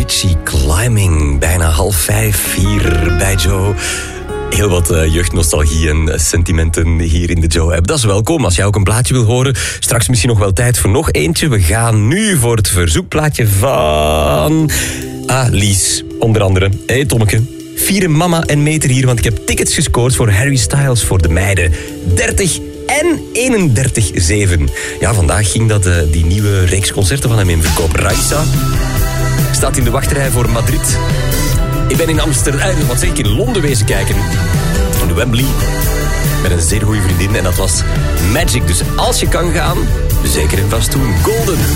Avicii Climbing. Bijna 4:30 hier bij Joe. Heel wat jeugdnostalgie en sentimenten hier in de Joe-app. Dat is welkom als jij ook een plaatje wil horen. Straks misschien nog wel tijd voor nog eentje. We gaan nu voor het verzoekplaatje van Lies, onder andere. Hey Tommeke, vieren mama en meter hier, want ik heb tickets gescoord voor Harry Styles voor de meiden. 30 en 31/7. Ja, vandaag ging dat die nieuwe reeks concerten van hem in verkoop. Raissa staat in de wachtrij voor Madrid. Ik ben in Amsterdam, wat zeg ik, in Londen wezen kijken. In de Wembley. Met een zeer goede vriendin en dat was Magic. Dus als je kan gaan, zeker en vast doen. Golden.